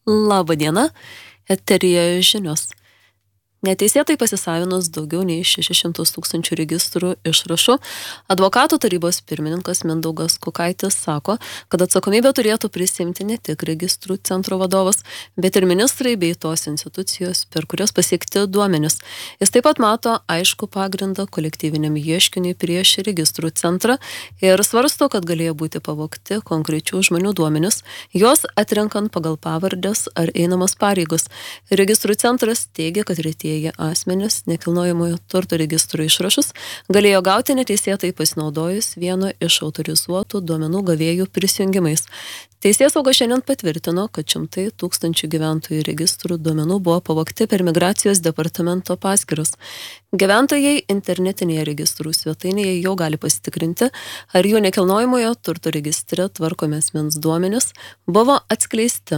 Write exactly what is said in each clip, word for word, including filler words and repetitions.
Labą dieną, eteryje žinios. Neteisėtai pasisavinus daugiau nei šešis šimtus tūkstančių registrų išrašų, advokatų tarybos pirmininkas Mindaugas Kukaitis sako, kad atsakomybę turėtų prisimti ne tik registrų centro vadovas, bet ir ministrai bei tos institucijos, per kurios pasiekti duomenis. Jis taip pat mato aišku pagrindą kolektyviniam ieškiniui prieš registrų centrą ir svarsto, kad galėjo būti pavogti konkrečių žmonių duomenis, juos atrenkant pagal pavardės ar einamas pareigas. Registrų centras teigia, kad retieji asmenys nekilnojamojo turto registrų išrašus galėjo gauti neteisėtai pasinaudojus vieno iš autorizuotų duomenų gavėjų prisijungimais. Teisėsauga šiandien patvirtino, kad šimtai tūkstančių gyventojų registrų duomenų buvo pavogti per migracijos departamento paskyras. Gyventojai internetinėje registrų svetainėje jau gali pasitikrinti, ar jų nekilnojamojo turto registre tvarkomi asmens duomenys buvo atskleisti.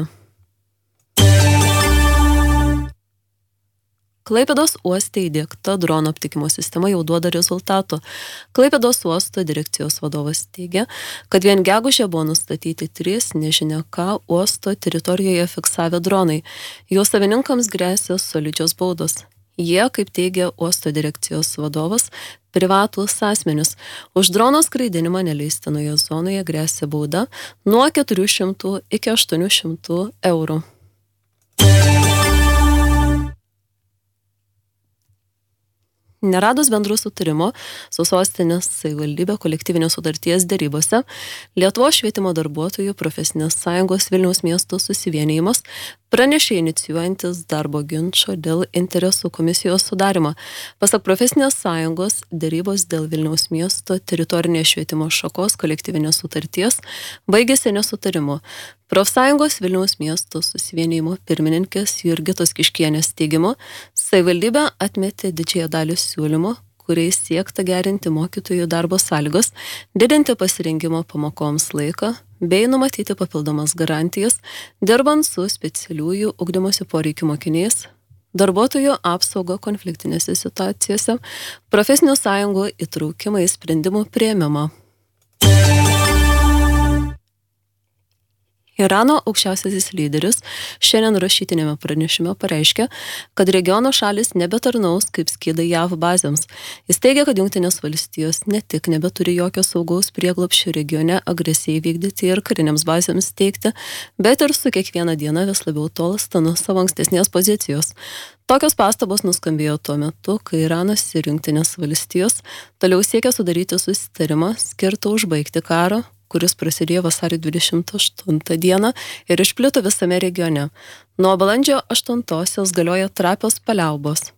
Klaipėdos uoste įdiegta drono aptikimo sistema jau duoda rezultatų. Klaipėdos uosto direkcijos vadovas teigia, kad vien gegužę buvo nustatyti trys nežinia ką uosto teritorijoje fiksavę dronai. Jų savininkams gresia solidžios baudos. Jie, kaip teigia uosto direkcijos vadovas, privatūs asmenys. Už drono skraidinimą neleistinoje zonoje gresia bauda nuo keturių šimtų iki aštuonių šimtų eurų. Neradus bendro sutarimo su sostinės savivaldybė kolektyvinės sutarties derybose, Lietuvos švietimo darbuotojų profesinės sąjungos Vilniaus miesto susivienijimas pranešė inicijuojantis darbo ginčo dėl interesų komisijos sudarymą. Pasak profesinės sąjungos, derybos dėl Vilniaus miesto teritorinės švietimo šakos kolektyvinės sutarties baigėsi nesutarimu. Profsąjungos Vilniaus miesto susivienijimo pirmininkės Jurgitos Kiškienės teigimu, savivaldybė atmetė didžiąją dalį siūlymų, kuriais siekta gerinti mokytojų darbo sąlygos, didinti pasirengimo pamokoms laiką bei numatyti papildomas garantijas, dirbant su specialiųjų ugdymosi poreikių mokiniais, darbuotojų apsauga konfliktinėse situacijose, profesinių sąjungų įtraukimą į sprendimų priėmimą. Irano aukščiausiasis lyderis šiandien rašytinėme pranešime pareiškė, kad regiono šalis nebetarnaus kaip skydai J A V bazėms. Jis teigia, kad Jungtinės valstijos ne tik nebeturi jokio saugaus prieglobsčio regione agresijai vykdyti ir kariniams bazėms teikti, bet ir su kiekviena diena vis labiau tolsta nuo savo ankstesnės pozicijos. Tokios pastabos nuskambėjo tuo metu, kai Iranas ir Jungtinės valstijos toliau siekia sudaryti susitarimą skirtą užbaigti karą, kuris prasidėjo vasario dvidešimt aštuntą dieną ir išplito visame regione. Nuo balandžio aštuntosios galioja trapios paliaubos.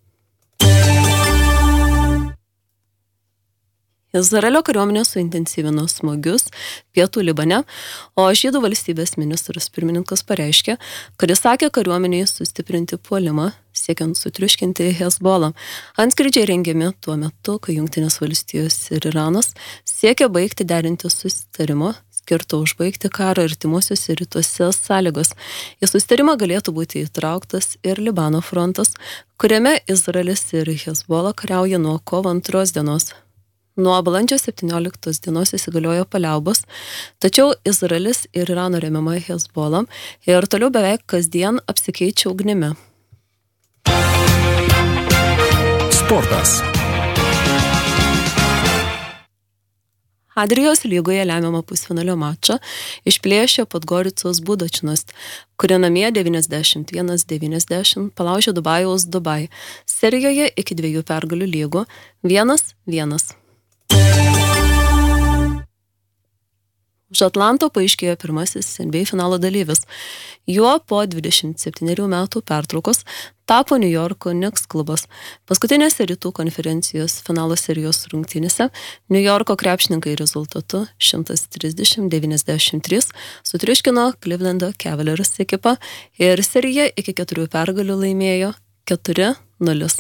Izraelio kariuomenė suintensyvino smūgius pietų Libane, o žydų valstybės ministras pirmininkas pareiškė, kad jis sakė kariuomeniai sustiprinti puolimą, siekiant sutriuškinti Hezbollah. Antskrydžiai rengiami tuo metu, kai Jungtinės valstijos ir Iranas siekia baigti derinti susitarimo, skirto užbaigti karą artimuosiuose rytuose sąlygos. Į susitarimą galėtų būti įtrauktas ir Libano frontas, kuriame Izraelis ir Hezbollah kariauja nuo kovo antros dienos. Nuo balandžio septynioliktos dienos įsigaliojo paliaubos, tačiau Izraelis ir Irano remiama Hezbollah ir toliau beveik kasdien apsikeičia ugnimi. Sportas. Adrijos lygoje lemiamą pusfinalio mačą išplėšė Podgoricos Budočnost, kuri namie devyniasdešimt vienas devyniasdešimt palaužė Dubajaus Dubai. Serijoje iki dviejų pergalių lygų vienas vienas. Už Atlanto paaiškėjo pirmasis N B A finalo dalyvis. Juo po dvidešimt septynerių metų pertraukos tapo New Yorko Knicks klubas. Paskutinėse rytų konferencijos finalo serijos rungtynėse New Yorko krepšininkai rezultatu šimtas trisdešimt devyniasdešimt trys sutriuškino Clevelando Cavaliers ekipą ir seriją iki keturių pergalių laimėjo keturi nulis.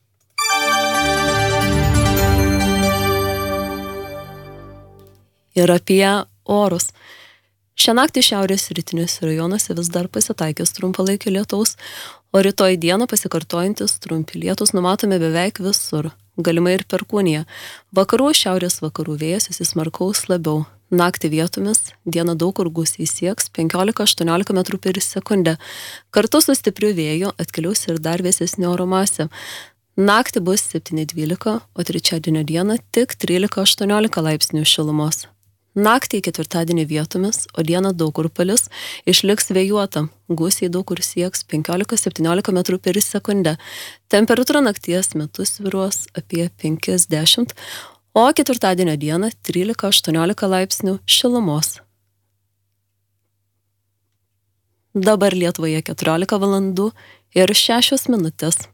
Ir apie orus. Šią naktį šiaurės rytiniuose rajonuose vis dar pasitaikys trumpalaikio lietaus, o rytoj dieną pasikartojantis trumpi lietūs numatome beveik visur. galimai ir perkūnija. Vakarų šiaurės vakarų vėjas įsismarkaus labiau. Naktį vietomis, dieną daug kur gūsiai sieks penkiolika aštuoniolika metrų per sekundę. Kartu su stipriu vėju atkeliaus ir dar vėsesnė oro masė. Naktį bus septyni dvylika, o trečiadienio dieną tik trylika aštuoniolika laipsnių šilumos. Naktį ketvirtadienį vietomis, o dieną daug kur palis, išliks vėjuota. Gūsiai daug kur sieks penkiolika septyniolika metrų per sekundę. Temperatūra nakties metu svyruos apie penkiasdešimt, o ketvirtadienio dieną trylika aštuoniolika laipsnių šilumos. Dabar Lietuvoje keturiolika valandų ir šešios minutės.